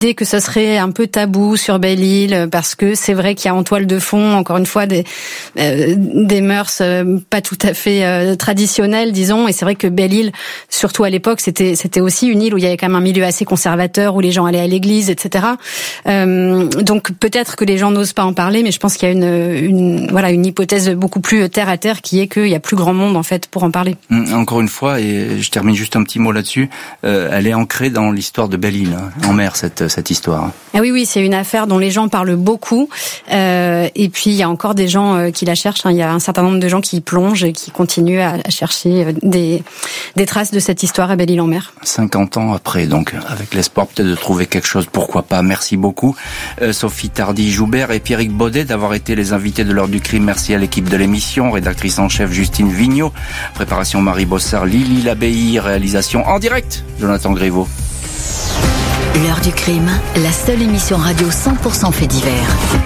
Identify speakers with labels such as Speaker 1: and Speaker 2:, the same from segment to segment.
Speaker 1: L'idée que ce serait un peu tabou sur Belle-Île, parce que c'est vrai qu'il y a en toile de fond, encore une fois, des mœurs pas tout à fait traditionnelles, disons. Et c'est vrai que Belle-Île, surtout à l'époque, c'était aussi une île où il y avait quand même un milieu assez conservateur, où les gens allaient à l'église, etc. Donc peut-être que les gens n'osent pas en parler, mais je pense qu'il y a une hypothèse beaucoup plus terre à terre, qui est qu'il y a plus grand monde en fait pour en parler.
Speaker 2: Encore une fois, et je termine juste un petit mot là-dessus, elle est ancrée dans l'histoire de Belle-Île, en mer, cette histoire.
Speaker 1: Ah oui, c'est une affaire dont les gens parlent beaucoup. Et puis il y a encore des gens qui la cherchent. Il y a un certain nombre de gens qui y plongent et qui continuent à chercher des traces de cette histoire à Belle-Île en mer. 50
Speaker 2: ans après, donc, avec l'espoir peut-être de trouver quelque chose, pourquoi pas. Merci beaucoup, Sophie Tardy-Joubert et Pierrick Baudet d'avoir été les invités de l'heure du crime. Merci à l'équipe de l'émission, rédactrice en chef Justine Vignot, préparation Marie Bossard, Lily Labey, réalisation en direct Jonathan Griveaux.
Speaker 3: L'heure du crime, la seule émission radio 100% fait divers.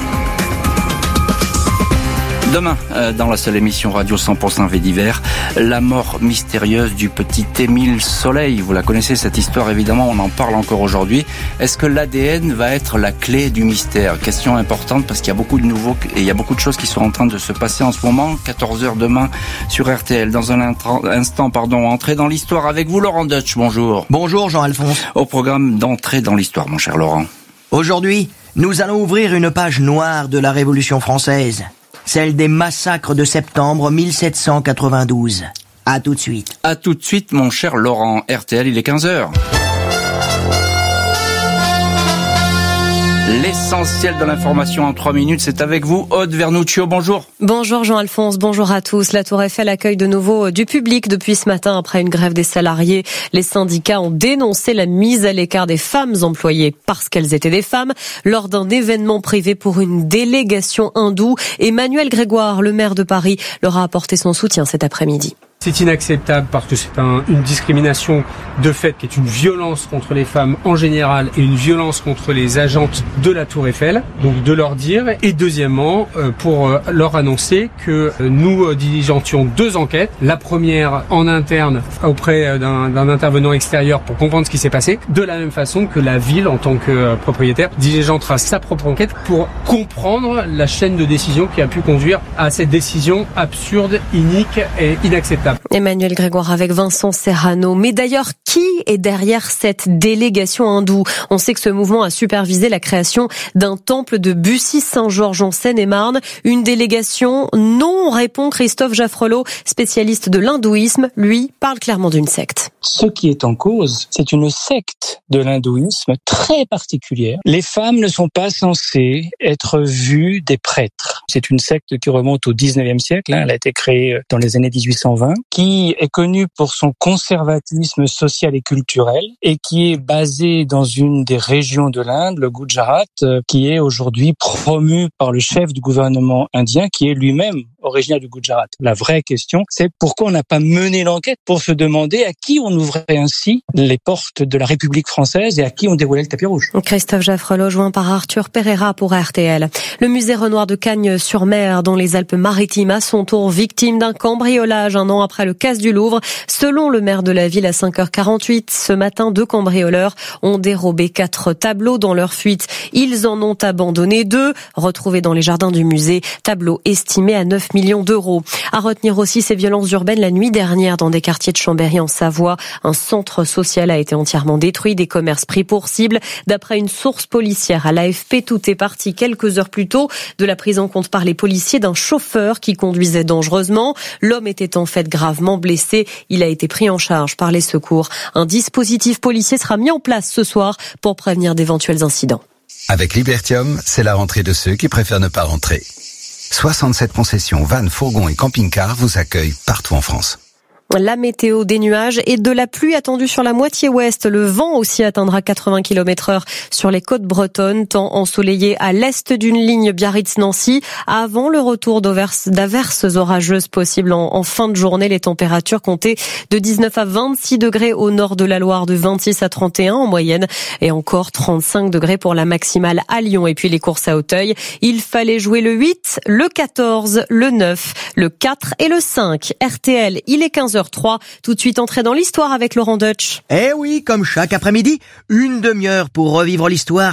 Speaker 2: Demain, dans la seule émission radio 100% fait divers, la mort mystérieuse du petit Émile Soleil. Vous la connaissez cette histoire, évidemment, on en parle encore aujourd'hui. Est-ce que l'ADN va être la clé du mystère? Question importante parce qu'il y a beaucoup de nouveaux et il y a beaucoup de choses qui sont en train de se passer en ce moment. 14h demain sur RTL. Dans un instant, entrée dans l'histoire avec vous, Laurent Deutsch. Bonjour.
Speaker 4: Bonjour, Jean-Alphonse.
Speaker 2: Au programme d'entrée dans l'histoire, mon cher Laurent.
Speaker 4: Aujourd'hui, nous allons ouvrir une page noire de la Révolution française. Celle des massacres de septembre 1792. À tout de suite.
Speaker 2: À tout de suite, mon cher Laurent. RTL, il est 15h. L'essentiel de l'information en 3 minutes, c'est avec vous, Aude Vernuccio. Bonjour.
Speaker 5: Bonjour Jean-Alphonse, bonjour à tous. La Tour Eiffel accueille de nouveau du public depuis ce matin après une grève des salariés. Les syndicats ont dénoncé la mise à l'écart des femmes employées parce qu'elles étaient des femmes lors d'un événement privé pour une délégation hindoue. Emmanuel Grégoire, le maire de Paris, leur a apporté son soutien cet après-midi.
Speaker 6: C'est inacceptable parce que c'est une discrimination de fait qui est une violence contre les femmes en général et une violence contre les agentes de la Tour Eiffel. Donc de leur dire, et deuxièmement pour leur annoncer que nous diligentions 2 enquêtes. La première en interne auprès d'un intervenant extérieur pour comprendre ce qui s'est passé. De la même façon que la ville en tant que propriétaire diligentera sa propre enquête pour comprendre la chaîne de décision qui a pu conduire à cette décision absurde, inique et inacceptable.
Speaker 5: Emmanuel Grégoire avec Vincent Serrano. Mais d'ailleurs, qui est derrière cette délégation hindoue? On sait que ce mouvement a supervisé la création d'un temple de Bussy-Saint-Georges en Seine-et-Marne. Une délégation? Non, répond Christophe Jaffrelot, spécialiste de l'hindouisme. Lui parle clairement d'une secte.
Speaker 7: Ce qui est en cause, c'est une secte de l'hindouisme très particulière. Les femmes ne sont pas censées être vues des prêtres. C'est une secte qui remonte au 19e siècle. Elle a été créée dans les années 1820, qui est connue pour son conservatisme social et culturel et qui est basée dans une des régions de l'Inde, le Gujarat, qui est aujourd'hui promu par le chef du gouvernement indien, qui est lui-même originaire du Gujarat. La vraie question, c'est pourquoi on n'a pas mené l'enquête pour se demander à qui on ouvrait ainsi les portes de la République française et à qui on déroulait le tapis rouge.
Speaker 5: Christophe Jaffrelot, joint par Arthur Pereira pour RTL. Le musée Renoir de Cagnes-sur-Mer, dans les Alpes-Maritimes, à son tour victime d'un cambriolage un an après le casse du Louvre. Selon le maire de la ville, à 5h48, ce matin, 2 cambrioleurs ont dérobé 4 tableaux dans leur fuite. Ils en ont abandonné 2, retrouvés dans les jardins du musée. Tableaux estimés à 9 millions d'euros. À retenir aussi ces violences urbaines la nuit dernière dans des quartiers de Chambéry en Savoie. Un centre social a été entièrement détruit, des commerces pris pour cible. D'après une source policière à l'AFP, tout est parti quelques heures plus tôt de la prise en compte par les policiers d'un chauffeur qui conduisait dangereusement. L'homme était en fait gravement blessé. Il a été pris en charge par les secours. Un dispositif policier sera mis en place ce soir pour prévenir d'éventuels incidents.
Speaker 8: Avec Libertium, c'est la rentrée de ceux qui préfèrent ne pas rentrer. 67 concessions, vannes, fourgons et camping-cars vous accueillent partout en France.
Speaker 5: La météo, des nuages et de la pluie attendue sur la moitié ouest. Le vent aussi atteindra 80 km/h sur les côtes bretonnes, temps ensoleillé à l'est d'une ligne Biarritz-Nancy. Avant le retour d'averses orageuses possibles en fin de journée, les températures comptaient de 19 à 26 degrés au nord de la Loire, de 26 à 31 en moyenne et encore 35 degrés pour la maximale à Lyon. Et puis les courses à Auteuil, il fallait jouer le 8, le 14, le 9, le 4 et le 5. RTL, il est 15h. 15h03. Tout de suite, entrée dans l'histoire avec Laurent Deutsch.
Speaker 4: Eh oui, comme chaque après-midi, une demi-heure pour revivre l'histoire